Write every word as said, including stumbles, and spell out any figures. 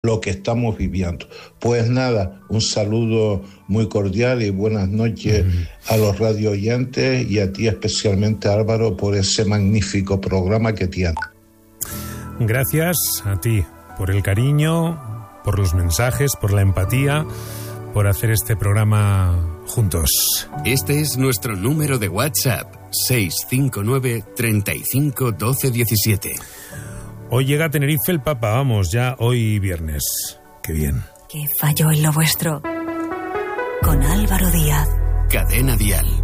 lo que estamos viviendo. Pues nada, un saludo muy cordial y buenas noches a los radio oyentes y a ti especialmente, Álvaro, por ese magnífico programa que tienes. Gracias a ti por el cariño, por los mensajes, por la empatía, por hacer este programa juntos. Este es nuestro número de WhatsApp, seis cinco nueve, treinta y cinco, doce diecisiete. Hoy llega a Tenerife el Papa, vamos, ya hoy viernes. Qué bien. Que falló en lo vuestro. Con Álvaro Díaz. Cadena Dial.